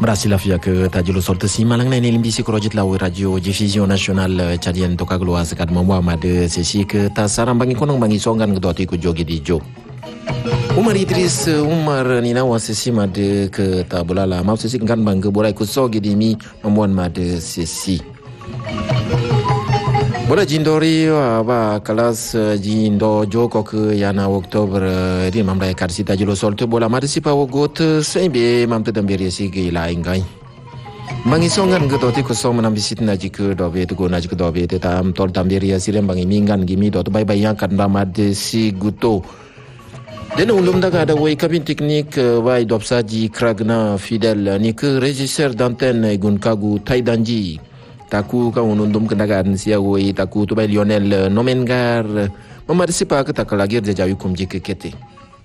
Berhasil ke tajul sorte simalang na inilimbi korojit lawi radio division nasional cadian tokaglo asakat Muhammad sesi ke tasarang bangi konong bangi songan kedoti ku jogi di jo. Umar Idris Umar nina wasesi made ke tabulala mau sesi kan bang ke borai ku sogi di mi memuan made sesi. Bola jindori ba kelas jindo joko ke yana Oktober di mamrai karsi tajulo solte bola marisipa wogot sembe mamte damberi sigi la ingai mangisongan ke doti ko som nam bisit na jike dobe to go na jike dobe te tam tol damberi asirem bangi mingan gimi dot bye bye yang kan ramad si guto den ulum daga ada way kabin teknik way dopsaji kragna fidel ni ke regisseur d'antenne gun kagu taidanji taku kau unundum kendagaan siawoi taku tu bay Lionel Nomengar memarisipa ke tak lagi jajawi kumji ke kete